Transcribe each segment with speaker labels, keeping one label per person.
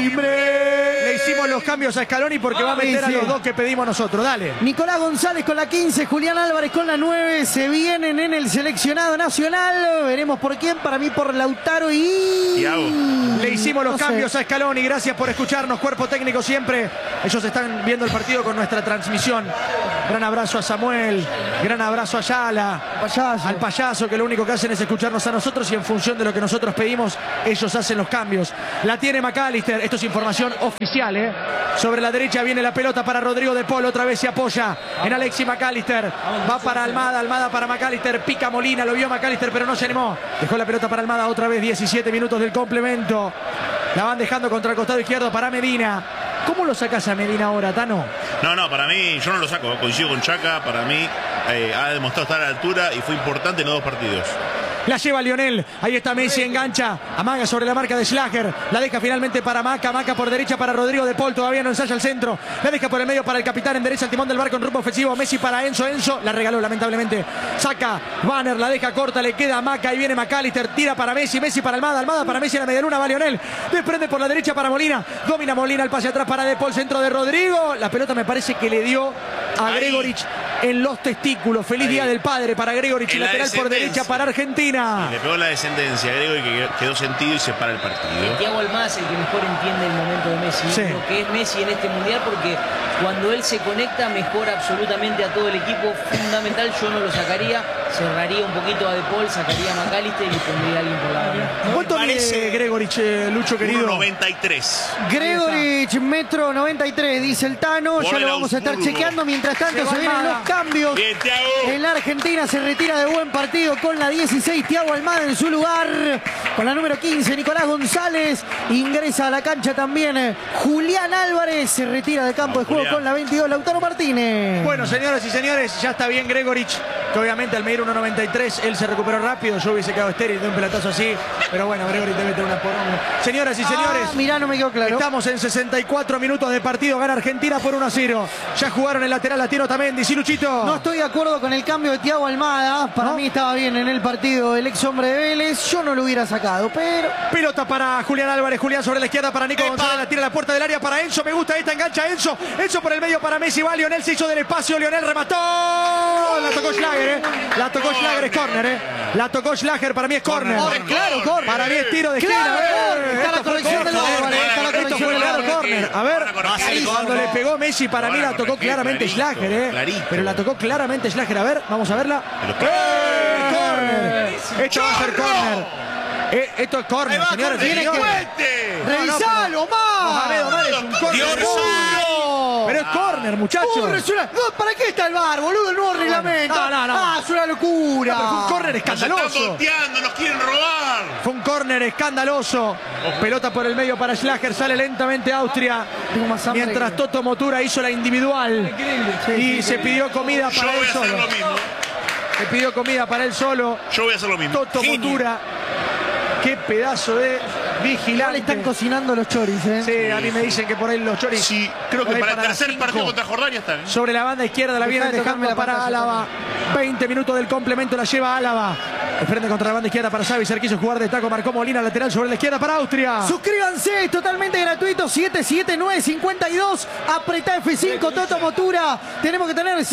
Speaker 1: timbre. Le hicimos los cambios a Scaloni porque va a meter a los dos que pedimos nosotros. Dale.
Speaker 2: Nicolás González con la 15, Julián Álvarez con la 9. Se vienen en el seleccionado nacional. Veremos por quién. Para mí por Lautaro y...
Speaker 3: Thiago.
Speaker 1: Le hicimos los cambios a Scaloni. Gracias por escucharnos, cuerpo técnico siempre. Ellos están viendo el partido con nuestra transmisión. Gran abrazo a Samuel. Gran abrazo a Yala. Al payaso, que lo único que hacen es escucharnos a nosotros y en función de lo que nosotros pedimos, ellos hacen los cambios. La tiene McAllister. Esto es información oficial, ¿eh? Sobre la derecha viene la pelota para Rodrigo de Paul. Otra vez se apoya en Alexis McAllister. Va para Almada. Almada para McAllister. Pica Molina. Lo vio McAllister, pero no se animó. Dejó la pelota para Almada. Otra vez 17 minutos del complemento. La van dejando contra el costado izquierdo para Medina. ¿Cómo lo sacas a Medina ahora, Tano?
Speaker 3: No, para mí, yo no lo saco. Coincido con Chaca. Para mí ha demostrado estar a la altura y fue importante en los dos partidos.
Speaker 1: La lleva Lionel. Ahí está Messi, engancha. Amaga sobre la marca de Schlager. La deja finalmente para Maca. Maca por derecha para Rodrigo de Paul. Todavía no ensaya el centro. La deja por el medio para el capitán. Endereza el timón del barco en rumbo ofensivo. Messi para Enzo. Enzo la regaló lamentablemente. Saca Banner. La deja corta. Le queda a Maca. Y viene McAllister. Tira para Messi. Messi para Almada. Almada para Messi en la medialuna. Va Lionel. Desprende por la derecha para Molina. Domina Molina. El pase atrás para De Paul. Centro de Rodrigo. La pelota me parece que le dio a Gregoric en los testículos. Feliz Día del Padre para Gregoric. Lateral por derecha para Argentina.
Speaker 3: Le pegó la descendencia a Grego y que quedó sentido y se para el partido.
Speaker 4: Thiago Almada es el que mejor entiende el momento de Messi.
Speaker 1: Sí.
Speaker 4: Lo que es Messi en este mundial, porque cuando él se conecta mejora absolutamente a todo el equipo. Fundamental, yo no lo sacaría. Cerraría un poquito a De Paul, sacaría a McAllister y pondría a alguien por la banda.
Speaker 1: ¿Cuánto mide Gregoric, Lucho querido?
Speaker 3: 1.93.
Speaker 2: Gregoric, metro 93, dice el Tano. Ya lo vamos a estar chequeando. Mientras tanto se vienen los cambios.
Speaker 3: Bien, Thiago.
Speaker 2: En la Argentina se retira de buen partido con la 16, Thiago Almada en su lugar. Con la número 15, Nicolás González. Ingresa a la cancha también Julián Álvarez. Se retira de campo de juego con la 22, Lautaro Martínez.
Speaker 1: Bueno, señoras y señores, ya está bien Gregoric, que obviamente al medir 1.93, él se recuperó rápido. Yo hubiese quedado estéril de un pelotazo así. Pero bueno, Gregoric debe tener una poronga. Señoras y señores,
Speaker 2: mirá, no me quedó claro.
Speaker 1: Estamos en 64 minutos de partido. Gana Argentina por 1-0. Ya jugaron el lateral latino Otamendi. ¿Sí, Luchito?
Speaker 2: No estoy de acuerdo con el cambio de Thiago Almada. Para mí estaba bien en el partido el ex hombre de Vélez. Yo no lo hubiera sacado, pero...
Speaker 1: Pelota para Julián Álvarez. Julián sobre la izquierda para Nico González. La tira a la puerta del área para Enzo. Me gusta esta, engancha Enzo. Enzo por el medio para Messi. Va Lionel, se hizo del espacio. Lionel remató. La tocó Schlager, La tocó Schlager, es córner, La tocó Schlager, para mí es córner.
Speaker 2: Claro, córner.
Speaker 1: Para mí es tiro de esquina.
Speaker 2: Claro, está la corrección del Álvarez.
Speaker 1: Esto fue claro córner. A ver, cuando le pegó Messi, para mí la tocó claramente Schlager, Pero la tocó claramente Schlager. A ver, vamos a verla. ¡Córner! Esto va a ser córner. Esto es córner, señores.
Speaker 2: Tiene que revisarlo más.
Speaker 1: Es un córner. Pero es córner, muchachos.
Speaker 2: ¿Para qué está el VAR, boludo? El nuevo reglamento.
Speaker 1: No.
Speaker 2: Es una locura.
Speaker 1: Fue un córner escandaloso.
Speaker 3: Nos están volteando, nos quieren robar.
Speaker 1: Fue un córner escandaloso. Pelota por el medio para Schlager. Sale lentamente Austria. Mientras Toto Motura hizo la individual. Y se pidió comida para él solo. Se pidió comida para él solo.
Speaker 3: Yo voy a hacer lo mismo.
Speaker 1: Toto Motura. Qué pedazo de vigilante.
Speaker 2: Le están cocinando los choris,
Speaker 1: Sí, a mí me dicen que por ahí los choris.
Speaker 3: Sí, creo que para el tercer partido contra Jordania está.
Speaker 1: Sobre la banda izquierda la vienen dejando para Álava. 20 minutos del complemento la lleva Álava. De frente contra la banda izquierda para Savitzer. Quiso jugar de taco. Marcó Molina lateral sobre la izquierda para Austria.
Speaker 2: Suscríbanse, es totalmente gratuito. 77952. Apretá F5, Toto Motura. Tenemos que tener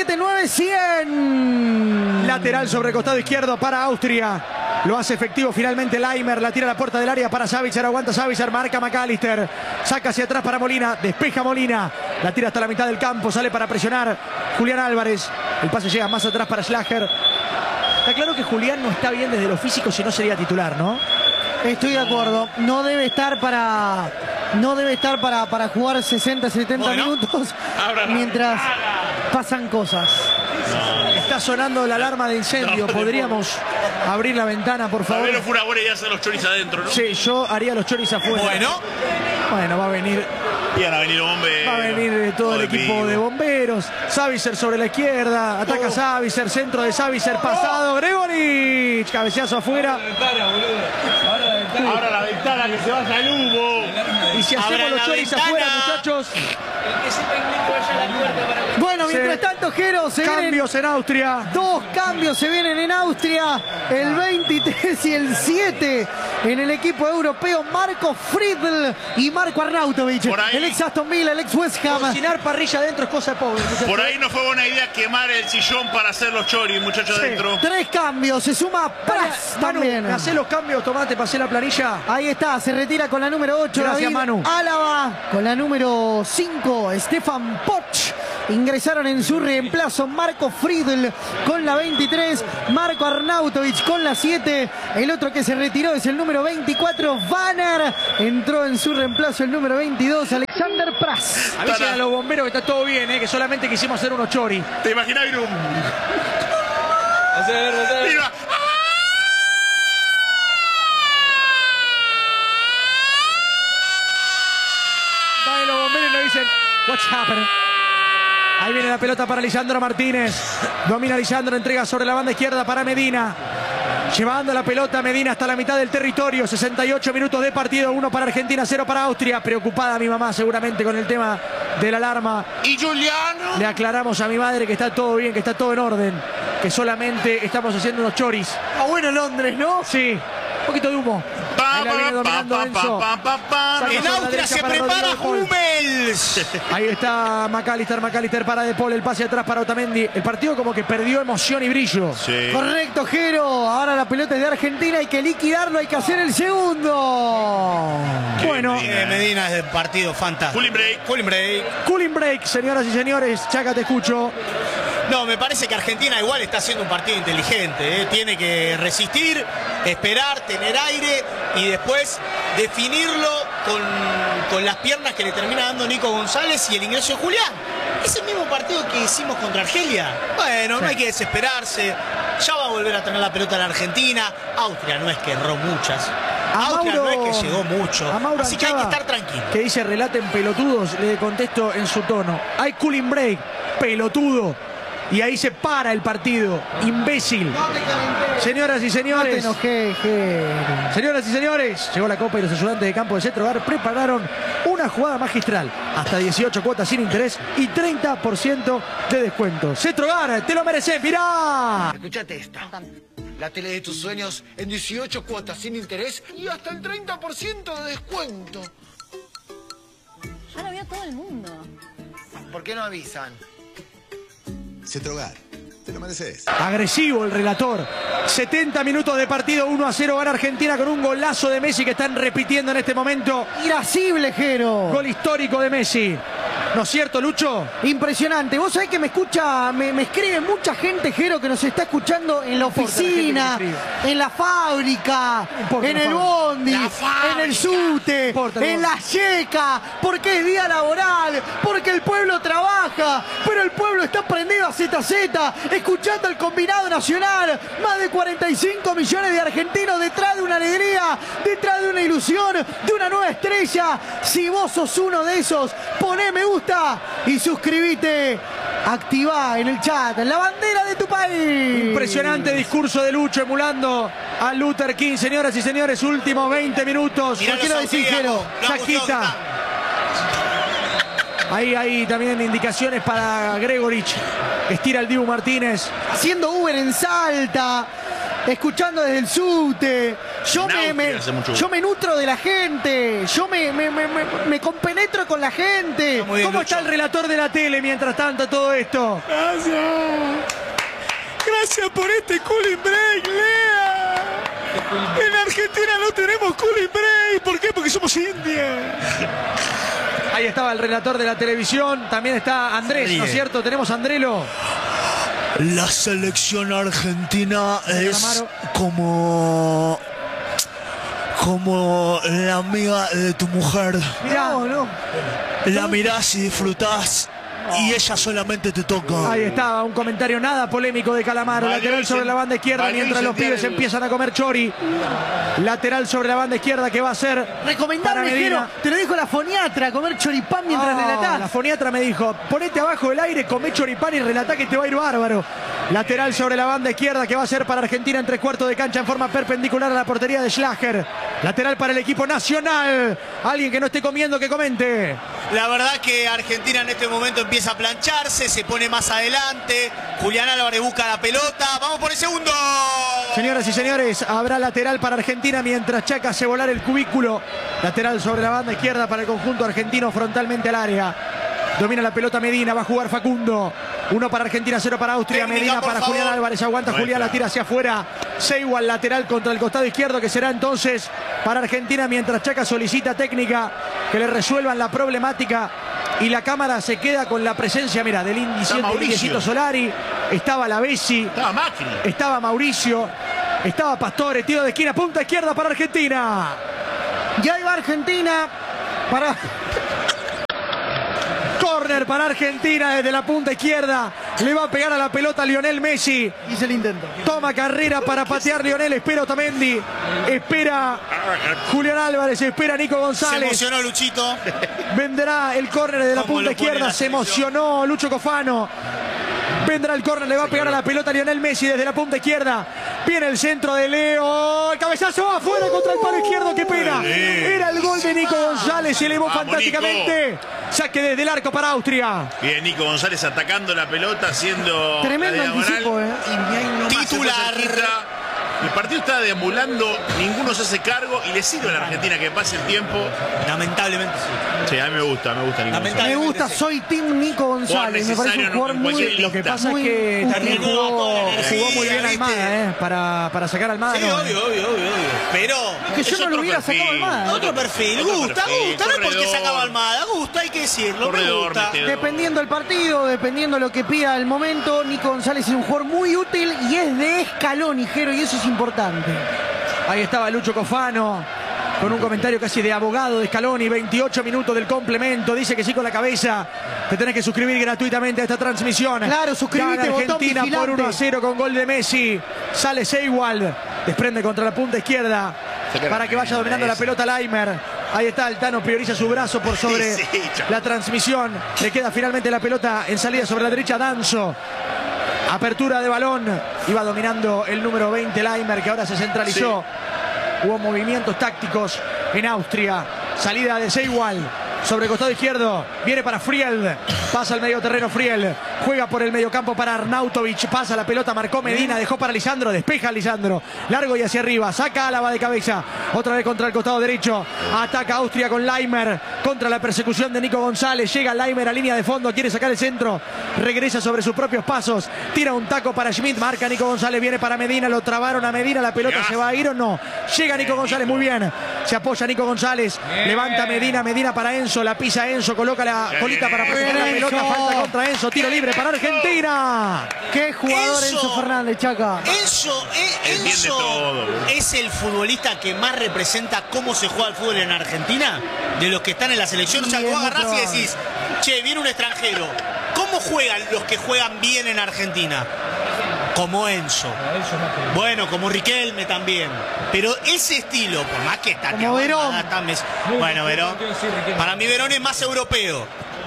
Speaker 2: 779-100.
Speaker 1: Lateral sobre costado izquierdo para Austria. Lo hace efectivo finalmente Laimer. La tira a la puerta del área para Savitzer. Aguanta Savitzer. Marca McAllister. Saca hacia atrás para Molina. Despeja Molina. La tira hasta la mitad del campo. Sale para presionar Julián Álvarez. El pase llega más atrás para Schlager. Está claro que Julián no está bien desde lo físico, si no sería titular, ¿no?
Speaker 2: Estoy de acuerdo. No debe estar para jugar 60, 70 minutos mientras pasan cosas.
Speaker 1: Está sonando la alarma de incendio. Podríamos abrir la ventana, por favor.
Speaker 3: Tal vez no fue una buena idea hacer los choris adentro, ¿no?
Speaker 1: Sí, yo haría los choris afuera. Bueno, va a venir.
Speaker 3: Iban a venir bomberos.
Speaker 1: Va a venir todo el equipo de bomberos. Savitzer sobre la izquierda. Ataca Savitzer. Centro de Savitzer. Pasado. Gregoric. Cabeceazo afuera.
Speaker 3: Ahora la ventana, que se vaya el humo.
Speaker 1: Y si hacemos los choris afuera, muchachos.
Speaker 2: Bueno, mientras tanto, Jero, se
Speaker 1: cambios en Austria.
Speaker 2: 2 cambios se vienen en Austria. El 23 y el 7 en el equipo europeo Marco Friedl y Marco Arnautovic. El ex Aston Villa, el ex West Ham.
Speaker 1: Cocinar parrilla adentro es cosa de pobre, muchachos.
Speaker 3: Por ahí no fue buena idea quemar el sillón para hacer los choris, muchachos,
Speaker 1: Sí.
Speaker 3: adentro.
Speaker 2: 3 cambios, se suma Pras
Speaker 1: Manu,
Speaker 2: también.
Speaker 1: ¿me hacés los cambios, Tomate, pasé la planilla?
Speaker 2: Ahí está, se retira con la número 8
Speaker 1: Gracias,
Speaker 2: David
Speaker 1: Manu.
Speaker 2: Álava, con la número 5 Stefan Poch. Ingresaron en su reemplazo Marco Friedl con la 23, Marco Arnautovic con la 7. El otro que se retiró es el número 24, Vanner. Entró en su reemplazo el número 22, Alexander Pras.
Speaker 1: Avisen a los bomberos que está todo bien, que solamente quisimos hacer unos choris.
Speaker 3: ¿Te imaginas ir un... Iba-
Speaker 1: Van los bomberos y nos dicen, what's happening? Ahí viene la pelota para Lisandro Martínez. Domina Lisandro, entrega sobre la banda izquierda para Medina. Llevando la pelota Medina hasta la mitad del territorio. 68 minutos de partido. 1 para Argentina, 0 para Austria. Preocupada mi mamá seguramente con el tema de la alarma.
Speaker 3: ¿Y Juliano?
Speaker 1: Le aclaramos a mi madre que está todo bien, que está todo en orden. Que solamente estamos haciendo unos choris.
Speaker 2: Ah, bueno Londres, ¿no?
Speaker 1: Sí, un poquito de humo. Ahí la viene dominando Enzo. Saca
Speaker 5: En
Speaker 1: sobre la
Speaker 5: Austria
Speaker 1: derecha
Speaker 5: se
Speaker 1: para
Speaker 5: prepara
Speaker 1: Rodrigo de Paul.
Speaker 5: Hummels.
Speaker 1: Ahí está McAllister para De Paul, el pase atrás para Otamendi. El partido como que perdió emoción y brillo.
Speaker 3: Sí.
Speaker 2: Correcto, Jero. Ahora la pelota es de Argentina, hay que liquidarlo, hay que hacer el segundo.
Speaker 1: Bueno,
Speaker 5: Medina es del partido fantástico.
Speaker 3: Cooling break.
Speaker 5: Cooling break.
Speaker 1: cooling break, señoras y señores. Chaca, te escucho.
Speaker 5: No, me parece que Argentina igual está haciendo un partido inteligente. Tiene que resistir, esperar, tener aire y después definirlo con las piernas que le termina dando Nico González y el ingreso de Julián. Es el mismo partido que hicimos contra Argelia. Bueno, no hay que desesperarse. Ya va a volver a tener la pelota la Argentina. Austria no es que erró muchas. Austria no es que llegó mucho.
Speaker 1: A Mauro
Speaker 5: Así que hay que
Speaker 1: Anchava,
Speaker 5: estar tranquilo.
Speaker 1: que dice relaten pelotudos, le contesto en su tono. Hay cooling break, pelotudo. Y ahí se para el partido, imbécil. Señoras y
Speaker 2: No te
Speaker 1: señores,
Speaker 2: enojé, Jero.
Speaker 1: señoras y señores, llegó la Copa y los ayudantes de campo de Cetrogar prepararon una jugada magistral. Hasta 18 cuotas sin interés y 30% de descuento. Cetrogar, te lo mereces, mirá.
Speaker 6: Escuchate esta. La tele de tus sueños en 18 cuotas sin interés y hasta el 30% de descuento.
Speaker 7: Ya lo vio todo el mundo.
Speaker 6: ¿Por qué no avisan?
Speaker 8: Cetrogar, te lo mereces.
Speaker 1: Agresivo el relator. 70 minutos de partido, 1-0 gana Argentina con un golazo de Messi que están repitiendo en este momento.
Speaker 2: Irascible, Jero.
Speaker 1: Gol histórico de Messi. ¿No es cierto, Lucho?
Speaker 2: Impresionante. Vos sabés que me escucha, me escribe mucha gente, Jero, que nos está escuchando en la
Speaker 1: importa la gente
Speaker 2: oficina,
Speaker 1: que me
Speaker 2: en la fábrica,
Speaker 1: importa
Speaker 2: en
Speaker 1: la
Speaker 2: el
Speaker 1: fábrica.
Speaker 2: bondi, en el subte,
Speaker 1: importa el
Speaker 2: en
Speaker 1: bondi.
Speaker 2: la yeca, porque es día laboral, porque el pueblo trabaja, pero el pueblo está prendido a ZZ, escuchando al combinado nacional. Más de 45 millones de argentinos detrás de una alegría, detrás de una ilusión, de una nueva estrella. Si vos sos uno de esos, poné me gusta y suscribite. Activá en el chat la bandera de tu país.
Speaker 1: Impresionante discurso de Lucho emulando a Luther King. Señoras y señores, últimos 20 minutos.
Speaker 5: Mirá
Speaker 1: ¿Por qué
Speaker 5: los
Speaker 1: lo decís, Jero?
Speaker 5: austríacos, los
Speaker 1: Chaquita.
Speaker 5: austríacos.
Speaker 1: Ahí hay también indicaciones para Gregorich. Estira el Dibu Martínez.
Speaker 2: Haciendo Uber en Salta, escuchando desde el subte. Yo
Speaker 3: En Austria hace mucho
Speaker 2: yo me nutro de la gente. Yo me compenetro con la gente.
Speaker 5: Muy bien,
Speaker 1: ¿Cómo
Speaker 5: Lucho.
Speaker 1: está el relator de la tele mientras tanto todo esto?
Speaker 5: Gracias por este cooling break, Lea. En Argentina no tenemos cooling break. ¿Por qué? Porque somos India.
Speaker 1: Ahí estaba el relator de la televisión. También está Andrés, ¿no es cierto? Tenemos a Andrelo.
Speaker 9: La selección argentina es
Speaker 1: Amaro.
Speaker 9: como la amiga de tu mujer.
Speaker 1: Mirá.
Speaker 9: La mirás y disfrutás y ella solamente te toca.
Speaker 1: Ahí estaba, un comentario nada polémico de Calamaro.
Speaker 3: Valió
Speaker 1: Lateral sobre la banda izquierda
Speaker 3: valió
Speaker 1: mientras los
Speaker 3: incendiar
Speaker 1: pibes
Speaker 3: el-
Speaker 1: empiezan a comer chori. Lateral sobre la banda izquierda que va a ser
Speaker 2: Recomendable,
Speaker 1: para Medina.
Speaker 2: Jero. Te lo dijo la foniatra, comer choripán mientras
Speaker 1: La
Speaker 2: relatás.
Speaker 1: foniatra me dijo, ponete abajo del aire, comé choripán y relatá que te va a ir bárbaro. Lateral sobre la banda izquierda que va a ser para Argentina en 3/4 de cancha en forma perpendicular a la portería de Schlager. Lateral para el equipo nacional. Alguien que no esté comiendo, que comente.
Speaker 5: La verdad que Argentina en este momento empieza a plancharse, se pone más adelante. Julián Álvarez busca la pelota. Vamos por el segundo.
Speaker 1: Señoras y señores, habrá lateral para Argentina mientras Chaca hace volar el cubículo. Lateral sobre la banda izquierda para el conjunto argentino frontalmente al área. Domina la pelota Medina, va a jugar Facundo. 1 para Argentina, 0 para Austria.
Speaker 5: Técnica,
Speaker 1: Medina para Julián Álvarez, aguanta Julián, la tira hacia afuera. Seiwald lateral contra el costado izquierdo, que será entonces para Argentina mientras Chaca solicita técnica que le resuelvan la problemática. Y la cámara se queda con la presencia, mira, del Indiecito Solari. Estaba Lavesi.
Speaker 3: Estaba Macri.
Speaker 1: Estaba Mauricio. Estaba Pastore. Tiro de esquina, punta izquierda para Argentina.
Speaker 2: Ya iba Argentina para...
Speaker 1: Córner para Argentina desde la punta izquierda. Le va a pegar a la pelota Lionel Messi.
Speaker 2: Hice el intento.
Speaker 1: Toma carrera para patear Lionel. Espera Otamendi. Espera Julián Álvarez. Espera Nico González.
Speaker 5: Se emocionó Luchito.
Speaker 1: Vendrá el córner de la punta izquierda. Se emocionó Lucho Cofano. Vendrá el córner, le va a pegar a la pelota Lionel Messi desde la punta izquierda. Viene el centro de Leo. El cabezazo afuera contra el palo izquierdo. ¡Qué pena! Era el gol de Nico González. Se elevó fantásticamente. Saque desde el arco para Austria.
Speaker 3: Bien, Nico González atacando la pelota, haciendo
Speaker 2: tremendo anticipo,
Speaker 5: Titular.
Speaker 3: El partido está deambulando, ninguno se hace cargo y le sirve a la Argentina que pase el tiempo.
Speaker 5: Lamentablemente sí.
Speaker 3: Sí, a mí me gusta Nico González.
Speaker 2: Me gusta, soy team Nico González. Me parece un jugador muy...
Speaker 1: Lo que pasa es que también jugó muy bien Almada, para sacar a Almada.
Speaker 5: Sí,
Speaker 1: no,
Speaker 5: obvio. Pero...
Speaker 2: que yo no lo hubiera sacado Almada.
Speaker 5: Otro perfil. Gusta. No es porque sacaba Almada. Gusta, hay que decirlo. Me gusta.
Speaker 2: Dependiendo del partido, dependiendo lo que pida el momento, Nico González es un jugador muy útil y es de escalón, Jero, y eso es importante.
Speaker 1: Ahí estaba Lucho Cofano con un comentario casi de abogado de Scaloni. 28 minutos del complemento. Dice que sí con la cabeza. Te tenés que suscribir gratuitamente a esta transmisión.
Speaker 2: Claro, suscribite,
Speaker 1: Gana Argentina
Speaker 2: botón
Speaker 1: por 1-0 con gol de Messi. Sale Seiwald. Desprende contra la punta izquierda para que vaya dominando la pelota Laimer. Ahí está, el Tano prioriza su brazo por sobre la transmisión. Le queda finalmente la pelota en salida sobre la derecha Danzo. Apertura de balón. Iba dominando el número 20 Laimer, que ahora se centralizó. Hubo movimientos tácticos en Austria. Salida de Seiwald sobre el costado izquierdo. Viene para Friel. Pasa al medio terreno Friel. Juega por el mediocampo para Arnautovic. Pasa la pelota, marcó Medina. Dejó para Lisandro. Despeja Lisandro. Largo y hacia arriba. Saca Álava de cabeza. Otra vez contra el costado derecho. Ataca Austria con Laimer. Contra la persecución de Nico González. Llega Laimer a línea de fondo. Quiere sacar el centro. Regresa sobre sus propios pasos. Tira un taco para Schmidt. Marca Nico González. Viene para Medina. Lo trabaron a Medina. La pelota se va a ir o no. Llega Nico González. Muy bien. Se apoya Nico González. Levanta Medina. Medina para Enzo. La pisa Enzo. Coloca la colita para proteger la pelota. Falta contra Enzo. Tiro libre para Argentina.
Speaker 2: Qué jugador Enzo Fernández, Chaca.
Speaker 5: Enzo es el futbolista que más representa cómo se juega el fútbol en Argentina. De los que están en la selección. O sea, vos agarrás y decís, che, viene un extranjero. ¿Cómo juegan los que juegan bien en Argentina? Como Enzo. Bueno, como Riquelme también. Pero ese estilo, por más que está...
Speaker 2: Como Verón.
Speaker 5: Bueno, Verón. Para mí Verón es más europeo.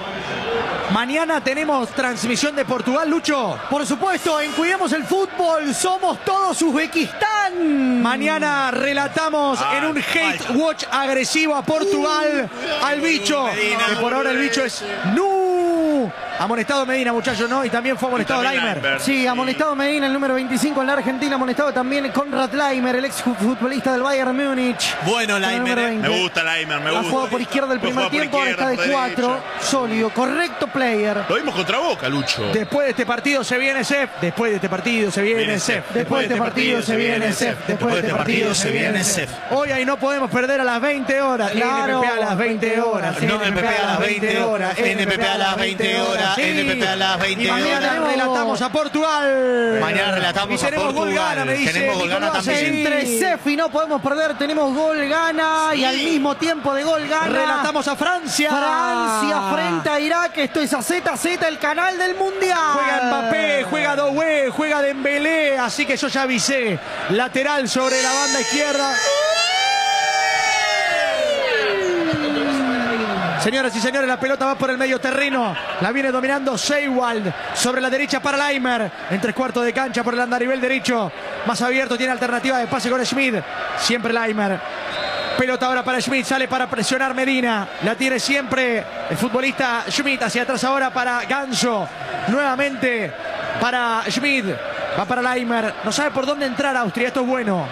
Speaker 1: Mañana tenemos transmisión de Portugal, Lucho.
Speaker 2: Por supuesto, en Cuidemos el Fútbol somos todos Uzbekistán.
Speaker 1: Mañana relatamos en un hate watch agresivo a Portugal al bicho. Que por ahora el bicho es amonestado Medina, muchachos, ¿no? Y también fue amonestado Laimer.
Speaker 2: Sí, amonestado Medina, el número 25 en la Argentina. Amonestado también Konrad Laimer, el ex futbolista del Bayern Múnich.
Speaker 5: Bueno, Laimer.
Speaker 3: Me gusta Laimer, me gusta.
Speaker 2: Ha jugado por izquierda el primer tiempo, ahora está de 4. Sólido, correcto player.
Speaker 3: Lo vimos contra Boca, Lucho.
Speaker 1: Después de este partido se viene Cef. Después de este partido se viene Cef.
Speaker 2: Después de este partido se viene Cef. Después de este partido se viene Cef.
Speaker 1: Hoy ahí no podemos perder a las 20 horas.
Speaker 2: Claro.
Speaker 1: NPP a las 20 horas.
Speaker 5: NPP a las 20 horas. NPP a las 20 horas. NPP a las 20
Speaker 1: y mañana
Speaker 5: horas.
Speaker 1: relatamos a Portugal.
Speaker 5: Mañana relatamos a Portugal.
Speaker 1: Gol gana, me dice.
Speaker 5: Tenemos gol gana también.
Speaker 2: Entre Cef y no podemos perder, tenemos gol gana y al mismo tiempo de gol gana.
Speaker 1: Relatamos a Francia.
Speaker 2: Francia frente a Irak. Esto es AZZ, el canal del Mundial.
Speaker 1: Juega Mbappé, juega Doué, juega Dembélé. Así que yo ya avisé. Lateral sobre la banda izquierda. Señoras y señores, la pelota va por el medio terreno. La viene dominando Seiwald. Sobre la derecha para Laimer. En 3/4 de cancha por el andarivel derecho. Más abierto, tiene alternativa de pase con Schmidt. Siempre Laimer. Pelota ahora para Schmidt, sale para presionar Medina. La tiene siempre el futbolista Schmidt. Hacia atrás ahora para Ganso. Nuevamente para Schmidt. Va para Laimer. No sabe por dónde entrar Austria. Esto es bueno.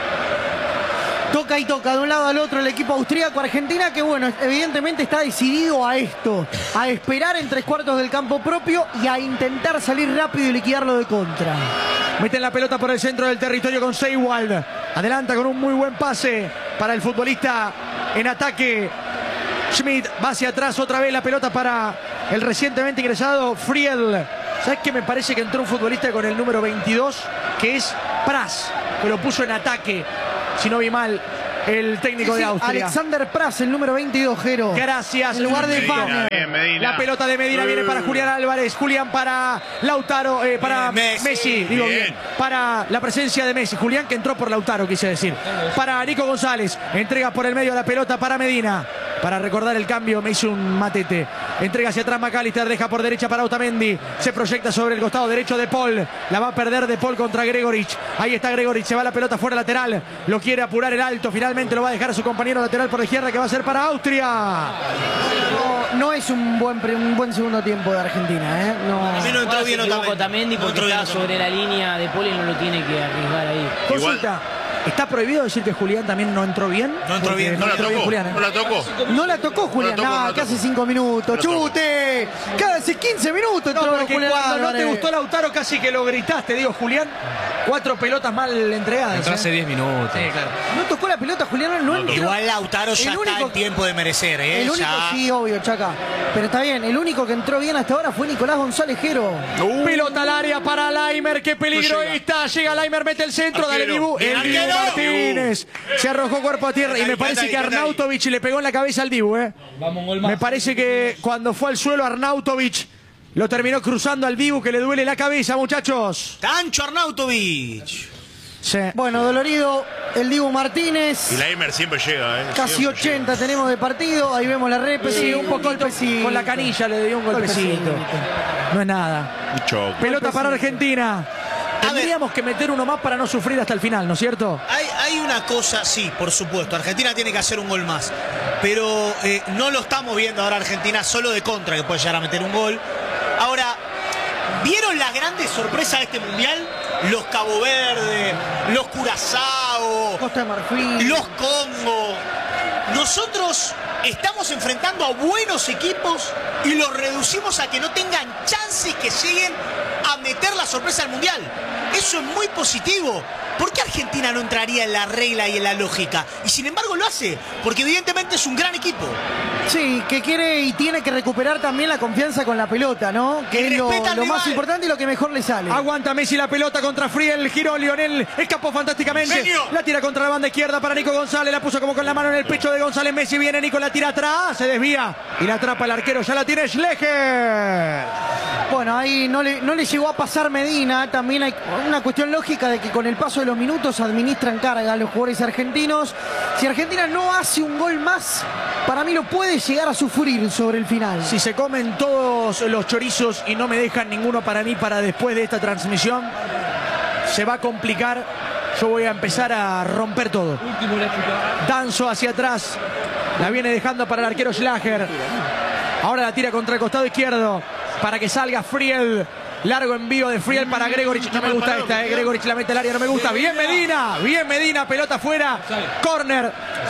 Speaker 2: Toca y toca de un lado al otro el equipo austríaco. Argentina que, bueno, evidentemente está decidido a esto. A esperar en 3/4 del campo propio y a intentar salir rápido y liquidarlo de contra.
Speaker 1: Meten la pelota por el centro del territorio con Seiwald. Adelanta con un muy buen pase para el futbolista en ataque. Schmidt va hacia atrás otra vez. La pelota para el recientemente ingresado Friel. ¿Sabes qué? Me parece que entró un futbolista con el número 22, que es Pras, que lo puso en ataque. Si no vi mal, el técnico de Austria.
Speaker 2: Alexander Pras, el número 22, Jero.
Speaker 1: Gracias.
Speaker 2: En lugar de Banner.
Speaker 1: La pelota de Medina viene para Julián Álvarez. Julián para Lautaro, para Messi. Digo bien. Para la presencia de Messi. Julián que entró por Lautaro, quise decir. Para Nico González. Entrega por el medio la pelota para Medina. Para recordar el cambio, me hizo un matete. Entrega hacia atrás McAllister, deja por derecha para Otamendi. Se proyecta sobre el costado derecho de Paul. La va a perder de Paul contra Gregoric. Ahí está Gregoric, se va la pelota fuera lateral. Lo quiere apurar el alto. Finalmente lo va a dejar a su compañero lateral por la izquierda, que va a ser para Austria.
Speaker 2: No es un buen segundo tiempo de Argentina, ¿eh? No.
Speaker 5: A mí no entró bien
Speaker 4: Otamendi porque está sobre la línea de Paul y no lo tiene que arriesgar ahí.
Speaker 1: Consulta. ¿Está prohibido decir que Julián también no entró bien?
Speaker 5: No entró bien.
Speaker 3: No la tocó.
Speaker 1: Julián, ¿eh?
Speaker 3: No la tocó.
Speaker 2: No la tocó Julián, nada, casi 5 minutos. ¡Chute! Casi 15 minutos.
Speaker 1: No, porque
Speaker 2: Julián
Speaker 1: cuando no te
Speaker 2: Álvarez.
Speaker 1: gustó Lautaro casi que lo gritaste, digo, Julián. 4 pelotas mal entregadas.
Speaker 10: Entró hace 10 minutos.
Speaker 1: Sí, claro.
Speaker 2: No tocó la pelota Julián, no entró.
Speaker 5: Igual Lautaro ya está en tiempo de merecer, ¿eh?
Speaker 2: El único,
Speaker 5: Ya.
Speaker 2: sí, obvio, Chaca. Pero está bien, el único que entró bien hasta ahora fue Nicolás González Jero.
Speaker 1: Pelota al área para Laimer, qué peligro está. Llega Laimer, mete el centro, dale Dibu. El Dibu
Speaker 5: arquero.
Speaker 1: Martínez se arrojó cuerpo a tierra y me parece que Arnautovic le pegó en la cabeza al Dibu, ¿eh? Me parece que cuando fue al suelo Arnautovic lo terminó cruzando al Dibu, que le duele la cabeza, muchachos.
Speaker 5: Tancho Arnautovic.
Speaker 1: Sí.
Speaker 2: Bueno, dolorido el Dibu Martínez.
Speaker 3: Y Laimer siempre llega, ¿eh?
Speaker 2: Casi
Speaker 3: Siempre
Speaker 2: 80 tenemos de partido. Ahí vemos la rep.
Speaker 1: Sí, un poquito con la canilla le dio un golpecito. No es nada.
Speaker 3: llega. Mucho.
Speaker 1: Pelota para Argentina. Tendríamos que meter uno más para no sufrir hasta el final, ¿no es cierto?
Speaker 5: Hay una cosa, sí, por supuesto. Argentina tiene que hacer un gol más. Pero no lo estamos viendo ahora Argentina solo de contra, que puede llegar a meter un gol. Ahora, ¿vieron las grandes sorpresas de este mundial? Los Cabo Verde, los Curazao,
Speaker 2: Costa de Marfil,
Speaker 5: los Congo. Nosotros estamos enfrentando a buenos equipos y los reducimos a que no tengan chances que lleguen a meter la sorpresa al mundial. Eso es muy positivo. ¿Por qué Argentina no entraría en la regla y en la lógica? Y sin embargo lo hace, porque evidentemente es un gran equipo.
Speaker 2: Sí, que quiere y tiene que recuperar también la confianza con la pelota, ¿no? Que es lo más importante y lo que mejor le sale.
Speaker 1: Aguanta Messi la pelota contra Friel, giró Lionel, escapó fantásticamente.
Speaker 5: Genio.
Speaker 1: La tira contra la banda izquierda para Nico González, la puso como con la mano en el pecho de González. Messi viene, Nico la tira atrás, se desvía y la atrapa el arquero, ya la tiene Schlecher.
Speaker 2: Bueno, ahí no le llegó a pasar Medina. También hay una cuestión lógica de que con el paso de los minutos administran carga a los jugadores argentinos. Si Argentina no hace un gol más, para mí lo puede llegar a sufrir sobre el final.
Speaker 1: Si se comen todos los chorizos y no me dejan ninguno para mí para después de esta transmisión, se va a complicar. Yo voy a empezar a romper todo. Danzo hacia atrás, la viene dejando para el arquero Schlager. Ahora la tira contra el costado izquierdo para que salga Friel. Largo envío de Friel para Gregoric. No me gusta esta, Gregoric la mete al área, no me gusta. Bien Medina, pelota fuera. Corner.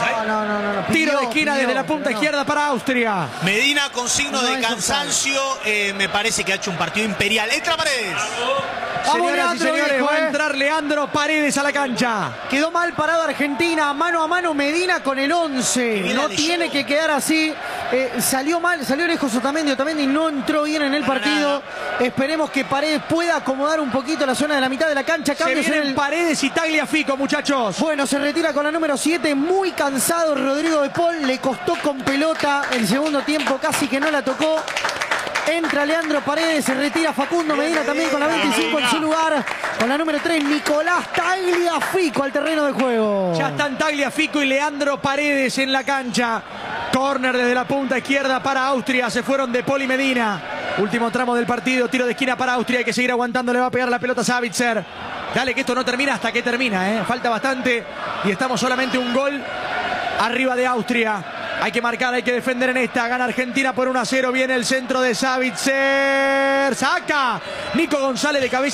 Speaker 2: No.
Speaker 1: Tiro de esquina desde la punta izquierda para Austria.
Speaker 5: Medina con signo de cansancio, me parece que ha hecho un partido imperial. Entra Paredes.
Speaker 1: Señoras y señores,
Speaker 2: viejo,
Speaker 1: va a entrar Leandro Paredes a la cancha.
Speaker 2: Quedó mal parado Argentina, mano a mano Medina con el 11. No tiene que quedar así. Salió mal, salió lejos Otamendi no entró bien en el partido. Esperemos que Paredes pueda acomodar un poquito la zona de la mitad de la cancha.
Speaker 1: Se vienen Paredes y Tagliafico, muchachos.
Speaker 2: Bueno, se retira con la número 7, muy cansado Rodrigo de Paul. Le costó con pelota el segundo tiempo, casi que no la tocó. Entra Leandro Paredes, se retira Facundo Medina también con la 25 en su lugar. Con la número 3, Nicolás Tagliafico al terreno de juego.
Speaker 1: Ya están Tagliafico y Leandro Paredes en la cancha. Corner desde la punta izquierda para Austria. Se fueron de Paul y Medina. Último tramo del partido. Tiro de esquina para Austria. Hay que seguir aguantando. Le va a pegar la pelota a Savitzer. Dale que esto no termina hasta que termina. Falta bastante. Y estamos solamente un gol arriba de Austria. Hay que marcar, hay que defender en esta. Gana Argentina por 1-0. Viene el centro de Savitzer. Saca Nico González de cabeza.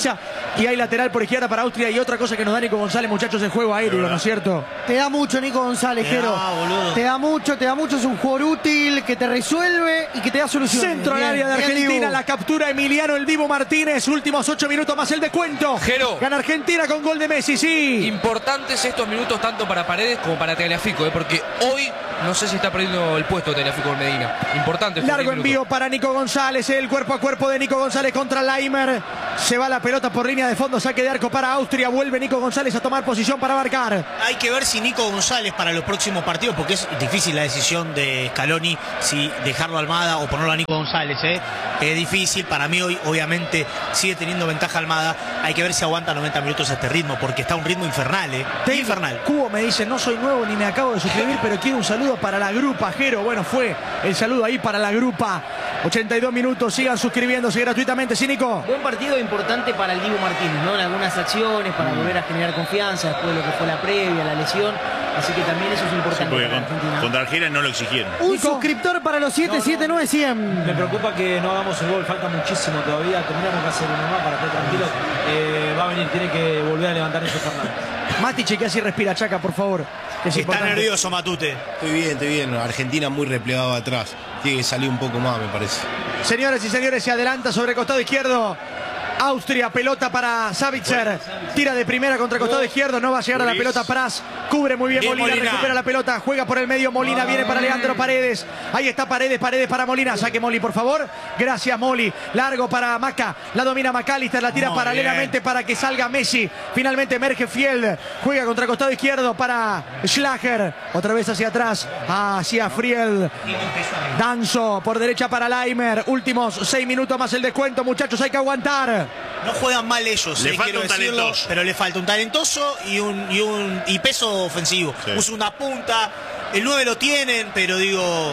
Speaker 1: Y hay lateral por izquierda para Austria. Y otra cosa que nos da Nico González, muchachos, el juego aéreo, ¿no es cierto?
Speaker 2: Te da mucho Nico González, Jero. Te da mucho. Es un jugador útil que te resuelve y que te da soluciones.
Speaker 1: Centro al área de Argentina, la captura Emiliano el Dibu Martínez. Últimos 8 minutos más el descuento.
Speaker 10: Jero.
Speaker 1: Gana Argentina con gol de Messi, sí.
Speaker 10: Importantes estos minutos tanto para Paredes como para Tagliafico, porque hoy no sé si está perdiendo el puesto de Tagliafico en Medina. Importante.
Speaker 1: Largo envío para Nico González, el cuerpo a cuerpo de Nico González contra Laimer. Se va la pelota por línea de fondo, saque de arco para Austria. Vuelve Nico González a tomar posición para marcar.
Speaker 5: Hay que ver si Nico González para los próximos partidos, porque es difícil la decisión de Scaloni, si dejarlo a Almada o ponerlo a Nico González. Es difícil, para mí hoy obviamente sigue teniendo ventaja Almada. Hay que ver si aguanta 90 minutos a este ritmo, porque está a un ritmo infernal, infernal.
Speaker 1: Cubo me dice, no soy nuevo ni me acabo de suscribir, pero quiero un saludo para la grupa, Jero. Bueno, fue el saludo ahí para la grupa. 82 minutos, sigan suscribiéndose gratuitamente, ¿sí, Nico?
Speaker 4: Buen partido importante para el Dibu Martínez, ¿no? En algunas acciones, para volver a generar confianza después de lo que fue la previa, la lesión. Así que también eso es importante para Argentina.
Speaker 3: Contra Argelia no lo exigieron.
Speaker 2: Un suscriptor para los 779-100.
Speaker 11: Me preocupa que no hagamos el gol, falta muchísimo todavía. Tendríamos que hacer uno más para estar tranquilos. Va a venir, tiene que volver a levantar Enzo Fernández.
Speaker 1: Mati, chequea si respira, Chaca, por favor.
Speaker 5: Está nervioso, Matute.
Speaker 12: Estoy bien. Argentina muy replegado atrás. Tiene que salir un poco más, me parece.
Speaker 1: Señoras y señores, se adelanta sobre el costado izquierdo. Austria, pelota para Savitzer. Tira de primera contra el costado izquierdo. No va a llegar a la pelota Pras. Cubre muy bien Molina. Recupera la pelota. Juega por el medio. Molina viene para Leandro Paredes. Ahí está Paredes para Molina. Saque Moli, por favor. Gracias, Moli. Largo para Maca. La domina McAllister. La tira paralelamente para que salga Messi. Finalmente emerge Field. Juega contra el costado izquierdo para Schlager. Otra vez hacia atrás. Hacia Friel. Danzo por derecha para Laimer. Últimos 6 minutos más el descuento, muchachos. Hay que aguantar.
Speaker 5: No juegan mal ellos,
Speaker 3: le falta un talentoso,
Speaker 5: pero le falta un talentoso y peso ofensivo. Sí. Usa una punta, el 9 lo tienen, pero digo,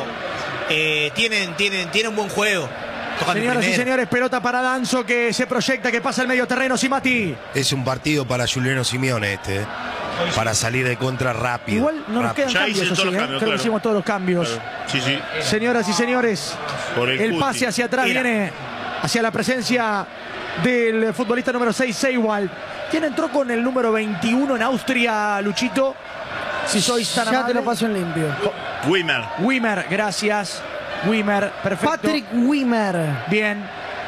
Speaker 5: tienen un buen juego.
Speaker 1: Señoras y señores, pelota para Danzo que se proyecta, que pasa el medio terreno. Sí, Mati.
Speaker 12: Es un partido para Juliano Simeone para salir de contra rápido.
Speaker 1: Igual no nos quedan cambios, creo que hicimos todos los cambios.
Speaker 3: Claro. Sí.
Speaker 1: Señoras y señores, el pase hacia atrás viene hacia la presencia del futbolista número 6, Seiwald. ¿Quién entró con el número 21 en Austria, Luchito? Si sois tan amable.
Speaker 2: Ya te lo paso en limpio.
Speaker 1: Wimmer, gracias. Wimmer, perfecto.
Speaker 2: Patrick Wimmer.
Speaker 1: Bien.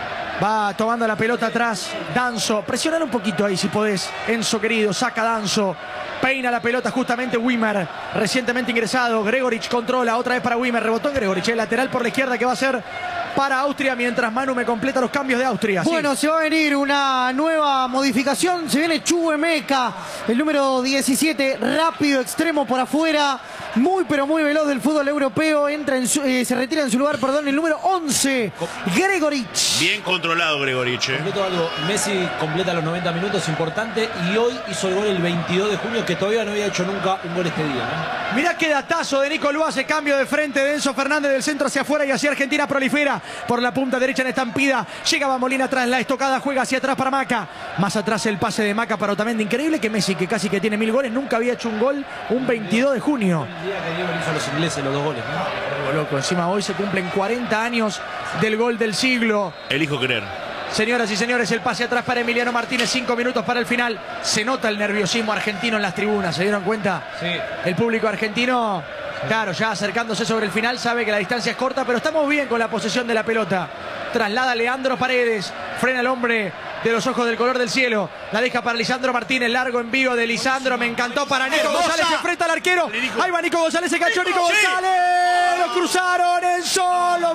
Speaker 1: Va tomando la pelota atrás. Danzo. Presionar un poquito ahí si podés. Enzo, querido. Saca Danzo. Peina la pelota justamente Wimmer. Recientemente ingresado. Gregoric controla. Otra vez para Wimmer. Rebotó en Gregoric. El lateral por la izquierda que va a ser para Austria, mientras Manu me completa los cambios de Austria.
Speaker 2: Bueno, se va a venir una nueva modificación. Se viene Chukwuemeka, el número 17, rápido, extremo por afuera, muy pero muy veloz del fútbol europeo. Se retira en su lugar, el número 11, Gregoric.
Speaker 3: Bien controlado Gregoric.
Speaker 11: Completo algo, Messi completa los 90 minutos, importante, y hoy hizo el gol el 22 de junio, que todavía no había hecho nunca un gol este día.
Speaker 1: Mirá qué datazo de Nico Luaz, cambio de frente de Enzo Fernández del centro hacia afuera y hacia Argentina prolifera. Por la punta derecha en estampida. Llegaba Molina atrás, la estocada juega hacia atrás para Maca. Más atrás el pase de Maca para Otamendi. Increíble que Messi, que casi que tiene 1000 goles, nunca había hecho un gol un 22 de junio.
Speaker 11: El día que Diego hizo a los ingleses los 2 goles, ¿no?
Speaker 1: Loco, encima hoy se cumplen 40 años del gol del siglo.
Speaker 3: Elijo creer.
Speaker 1: Señoras y señores, el pase atrás para Emiliano Martínez, 5 minutos para el final. Se nota el nerviosismo argentino en las tribunas, ¿se dieron cuenta?
Speaker 11: Sí.
Speaker 1: El público argentino, claro, ya acercándose sobre el final, sabe que la distancia es corta, pero estamos bien con la posesión de la pelota. Traslada Leandro Paredes, frena el hombre de los ojos del color del cielo. La deja para Lisandro Martínez, largo envío de Lisandro, me encantó para Nico González, se enfrenta al arquero. Ahí va Nico González, se cayó Nico González. Lo cruzaron, Enzo lo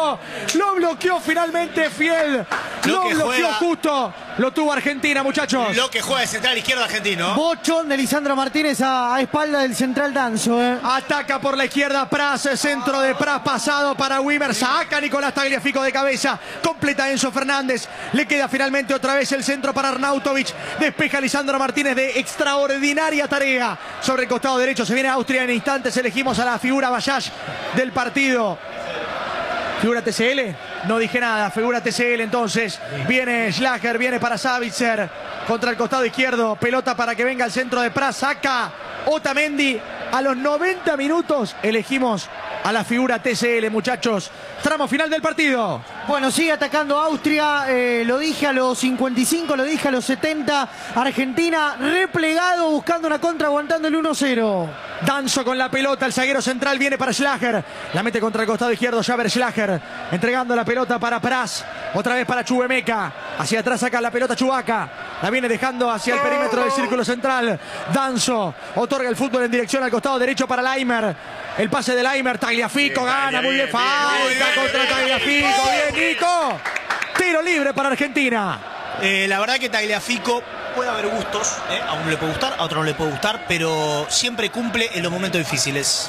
Speaker 1: bloqueó finalmente Fiel. Lo bloqueó justo. Lo tuvo Argentina, muchachos.
Speaker 5: Lo que juega el central izquierdo argentino.
Speaker 2: Bochón de Lisandro Martínez a espalda del central Danzo.
Speaker 1: Ataca por la izquierda Pras, centro de Pras, pasado para Wimmer. Saca Nicolás Tagliafico de cabeza. Completa Enzo Fernández. Le queda finalmente otra vez el centro para Arnautovic. Despeja Lisandro Martínez de extraordinaria tarea. Sobre el costado derecho se viene Austria en instantes. Elegimos a la figura Bayash del partido. ¿Figura TCL? No dije nada, figura TCL entonces. Viene Schlager, viene para Savitzer. Contra el costado izquierdo, pelota para que venga al centro de Pras. Saca Otamendi. A los 90 minutos elegimos a la figura TCL, muchachos. Tramo final del partido.
Speaker 2: Bueno, sigue atacando Austria, lo dije a los 55, lo dije a los 70. Argentina replegado, buscando una contra, aguantando el 1-0.
Speaker 1: Danzo con la pelota, el zaguero central viene para Schlager. La mete contra el costado izquierdo, Javier Schlager. Entregando la pelota para Praz. Otra vez para Chubemeca. Hacia atrás saca la pelota Chubaca. La viene dejando hacia el perímetro del círculo central. Danzo otorga el fútbol en dirección al costado derecho para Laimer. El pase de Laimer, Tagliafico gana, muy bien, falta contra Tagliafico, bien Nico. Tiro libre para Argentina.
Speaker 5: La verdad que Tagliafico puede haber gustos, a uno le puede gustar, a otro no le puede gustar, pero siempre cumple en los momentos difíciles.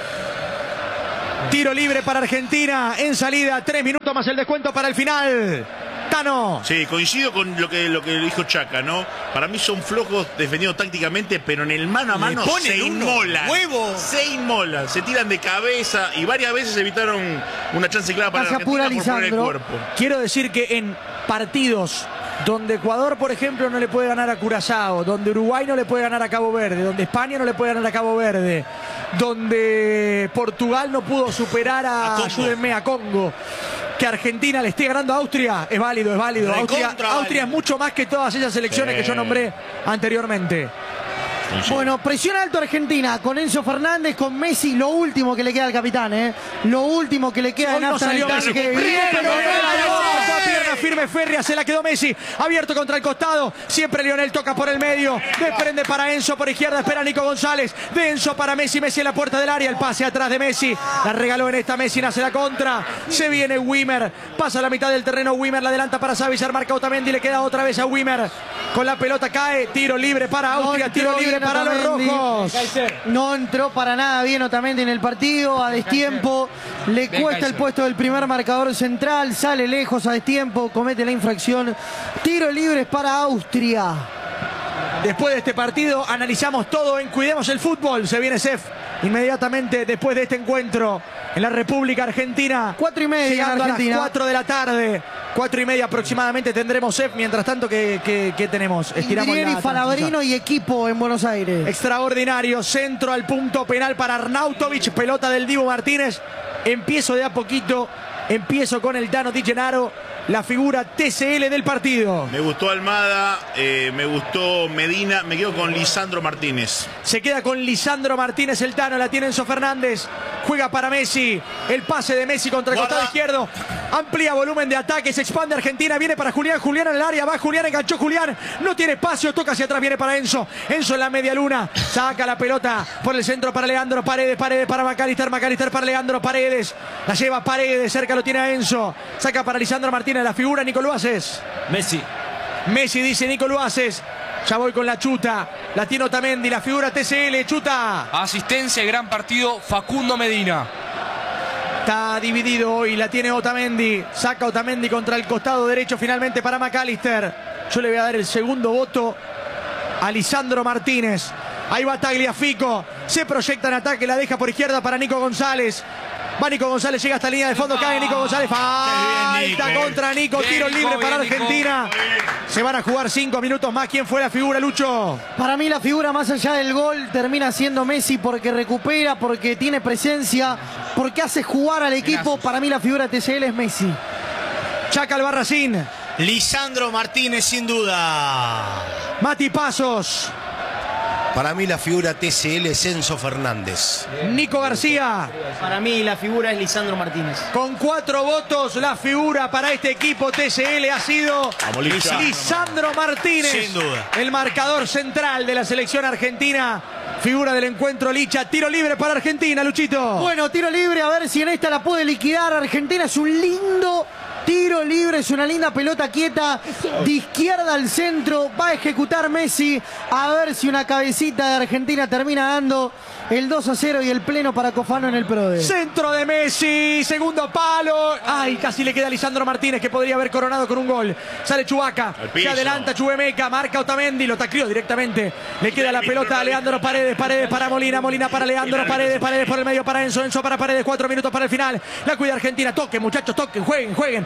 Speaker 1: Tiro libre para Argentina en salida, 3 minutos más el descuento para el final. Tano.
Speaker 3: Sí, coincido con lo que dijo Chaca, ¿no? Para mí son flojos defendiendo tácticamente, pero en el mano a mano se inmolan.
Speaker 5: ¡Huevo!
Speaker 3: Se inmolan, se tiran de cabeza y varias veces evitaron una chance clara para Argentina por poner el cuerpo.
Speaker 1: Quiero decir que en partidos donde Ecuador, por ejemplo, no le puede ganar a Curazao, donde Uruguay no le puede ganar a Cabo Verde, donde España no le puede ganar a Cabo Verde, donde Portugal no pudo superar ayúdenme, a Congo, que Argentina le esté ganando a Austria, es válido, es válido. Austria es mucho más que todas esas selecciones que yo nombré anteriormente.
Speaker 2: Bueno, presión alto Argentina con Enzo Fernández, con Messi, lo último que le queda al capitán, Lo último que le queda en
Speaker 1: no salió Messi. Pierna firme férrea, se la quedó Messi, abierto contra el costado, siempre Lionel toca por el medio, desprende para Enzo por izquierda, espera Nico González, de Enzo para Messi, Messi en la puerta del área, el pase atrás de Messi, la regaló en esta, Messi nace la contra, se viene Wimmer, pasa a la mitad del terreno, Wimmer la adelanta para Savizar, marca Otamendi, le queda otra vez a Wimmer, con la pelota cae, tiro libre para Austria, tiro libre para los rojos.
Speaker 2: No entró para nada bien Otamendi en el partido, a destiempo, le cuesta el puesto del primer marcador central, sale lejos a destiempo, comete la infracción. Tiro libre para Austria.
Speaker 1: Después de este partido analizamos todo en Cuidemos el Fútbol. Se viene CEF inmediatamente después de este encuentro en la República Argentina.
Speaker 2: 4:30
Speaker 1: llegando
Speaker 2: Argentina.
Speaker 1: a las 4 de la tarde. 4:30 aproximadamente tendremos CEF. Mientras tanto, ¿qué tenemos? Estiramos
Speaker 2: Indrieri,
Speaker 1: la
Speaker 2: Falabrino y equipo en Buenos Aires.
Speaker 1: Extraordinario. Centro al punto penal para Arnautovic. Pelota del Dibu Martínez. Empiezo de a poquito. Empiezo con el Tano Di Gennaro, la figura TCL del partido.
Speaker 3: Me gustó Almada, me gustó Medina, me quedo con Lisandro Martínez.
Speaker 1: Se queda con Lisandro Martínez el Tano, la tiene Enzo Fernández. Juega para Messi, el pase de Messi contra el costado izquierdo. Amplía volumen de ataque, se expande Argentina, viene para Julián, Julián en el área, va Julián, enganchó Julián, no tiene espacio, toca hacia atrás, viene para Enzo. Enzo en la media luna, saca la pelota por el centro para Leandro Paredes, Paredes para Macalister, Macalister para Leandro Paredes. La lleva Paredes, cerca lo tiene a Enzo. Saca para Lisandro Martínez, la figura Nicolás. Messi dice Nicolás. Ya voy con la chuta. La tiene Otamendi, la figura TCL, chuta.
Speaker 10: Asistencia y gran partido Facundo Medina.
Speaker 1: Está dividido hoy, la tiene Otamendi. Saca Otamendi contra el costado derecho finalmente para Macalister. Yo le voy a dar el segundo voto a Lisandro Martínez. Ahí va Tagliafico. Se proyecta en ataque, la deja por izquierda para Nico González. Va Nico González, llega hasta la línea de fondo, cae Nico González. Falta contra Nico, tiro libre para Argentina. Se van a jugar 5 minutos más. ¿Quién fue la figura, Lucho?
Speaker 2: Para mí la figura más allá del gol termina siendo Messi porque recupera, porque tiene presencia, porque hace jugar al equipo. Para mí la figura TCL es Messi.
Speaker 1: Chaca Albarracín.
Speaker 5: Lisandro Martínez sin duda.
Speaker 1: Mati Pasos.
Speaker 12: Para mí la figura TCL es Enzo Fernández.
Speaker 1: Nico García.
Speaker 4: Para mí la figura es Lisandro Martínez.
Speaker 1: Con 4 votos, la figura para este equipo TCL ha sido Lisandro Martínez.
Speaker 5: Sin duda.
Speaker 1: El marcador central de la selección argentina. Figura del encuentro, Licha. Tiro libre para Argentina, Luchito.
Speaker 2: Bueno, tiro libre, a ver si en esta la puede liquidar. Argentina es un lindo tiro libre, es una linda pelota quieta. De izquierda al centro, va a ejecutar Messi. A ver si una cabecita de Argentina termina dando el 2-0 y el pleno para Cofano en el PRODE.
Speaker 1: Centro de Messi, segundo palo. Ay, casi le queda a Lisandro Martínez, que podría haber coronado con un gol. Sale Chubaca, se adelanta Chubemeca, marca Otamendi, lo tacleó directamente. Le queda la pelota a Leandro Paredes, Paredes para Molina, Molina para Leandro, Paredes, Paredes por el medio para Enzo, Enzo para Paredes, 4 minutos para el final. La cuida Argentina, toquen muchachos, toquen, jueguen, jueguen.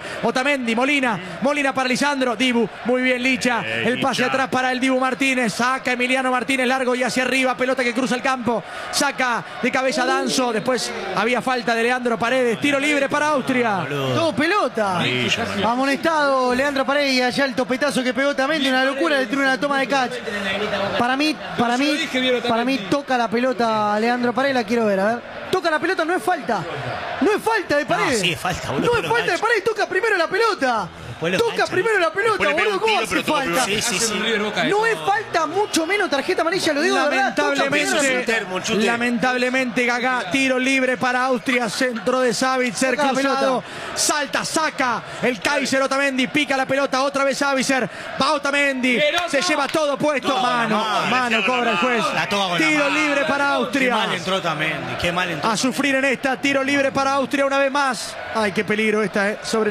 Speaker 1: Otamendi, Molina para Lisandro, Dibu, muy bien Licha, el pase
Speaker 3: Licha.
Speaker 1: atrás para el Dibu Martínez, saca Emiliano Martínez largo y hacia arriba, pelota que cruza el campo, saca de cabeza Danzo, después había falta de Leandro Paredes, tiro libre para Austria.
Speaker 2: Todo pelota. Amonestado Leandro Paredes y allá el topetazo que pegó Otamendi, una locura, le tiró una toma de catch. Para mí toca la pelota a Leandro Paredes, la quiero ver, a ver. Toca la pelota, no es falta. No es falta de Paredes.
Speaker 5: No, sí es falta, boludo.
Speaker 2: No es falta de Paredes, toca primero la pelota. Toca primero la pelota, boludo, ¿cómo hace falta? No es falta, mucho menos tarjeta amarilla, lo digo de verdad.
Speaker 1: Lamentablemente Gagá, tiro libre para Austria, centro de Savitzer, cruzado, salta, saca el Kaiser Otamendi, pica la pelota, otra vez Savitzer, va Otamendi, se lleva todo puesto, mano cobra el juez, tiro libre para Austria.
Speaker 5: Qué mal entró Otamendi, qué mal entró.
Speaker 1: A sufrir en esta, tiro libre para Austria una vez más. Ay, qué peligro esta, sobre